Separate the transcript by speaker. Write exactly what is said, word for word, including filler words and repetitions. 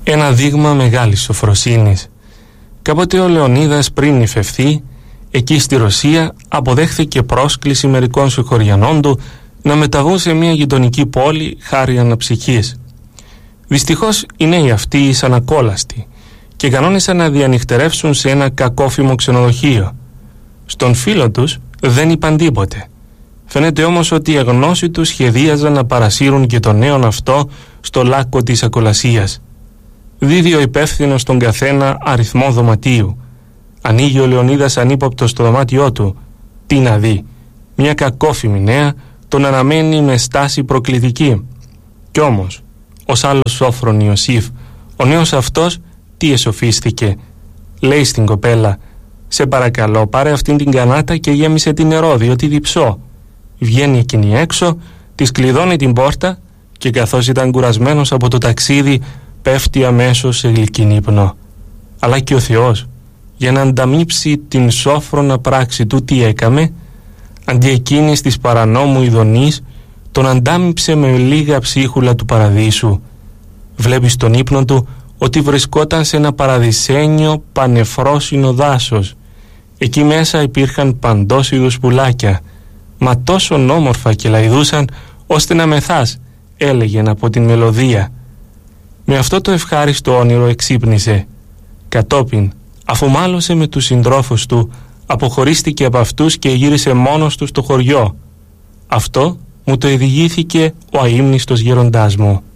Speaker 1: Ένα δείγμα μεγάλης σοφροσύνης. Κάποτε ο Λεωνίδας πριν υφευθεί, εκεί στη Ρωσία αποδέχθηκε πρόσκληση μερικών συγχωριανών του να μεταβούν σε μια γειτονική πόλη χάρη αναψυχής. Δυστυχώς οι νέοι αυτοί ήσαν ακόλαστοι και κανόνισαν να διανυχτερεύσουν σε ένα κακόφημο ξενοδοχείο. Στον φίλο τους δεν είπαν τίποτε. Φαίνεται όμως ότι οι εγνώσοι τους σχεδίαζαν να παρασύρουν και τον νέον αυτό στο λάκκο της ακολασίας. Δίδει ο υπεύθυνος στον καθένα αριθμό δωματίου. Ανοίγει ο Λεωνίδας ανύποπτος στο δωμάτιό του. Τι να δει? Μια κακόφημη νέα τον αναμένει με στάση προκλητική. Κι όμως, ως άλλος σόφρον Ιωσήφ, ο νέος αυτός τι εσοφίστηκε? Λέει στην κοπέλα: «Σε παρακαλώ, πάρε αυτήν την κανάτα και γέμισε την νερό, διότι διψώ». Βγαίνει εκείνη έξω, της κλειδώνει την πόρτα και καθώς ήταν κουρασμένος από το ταξίδι, πέφτει αμέσως σε γλυκύν ύπνο. Αλλά και ο Θεός, για να ανταμείψει την σόφρονα πράξη του, τι έκαμε? Αντί εκείνης της παρανόμου ειδονής, τον αντάμιψε με λίγα ψίχουλα του παραδείσου. Βλέπει στον ύπνο του ότι βρισκόταν σε ένα παραδεισένιο πανεφρόσινο δάσος. Εκεί μέσα υπήρχαν παντός είδους πουλάκια, μα τόσο όμορφα και λαϊδούσαν ώστε να μεθάς, έλεγεν από την μελωδία. Με αυτό το ευχάριστο όνειρο εξύπνησε. Κατόπιν, αφού μάλωσε με τους συντρόφους του, αποχωρίστηκε από αυτούς και γύρισε μόνος του στο χωριό. Αυτό μου το ειδηγήθηκε ο αείμνηστος γέροντάς μου.